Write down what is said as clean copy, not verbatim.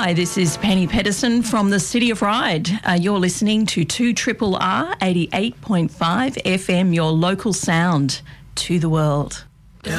Hi, this is Penny Pedersen from the City of Ryde. You're listening to 2RRR 88.5 FM, your local sound to the world.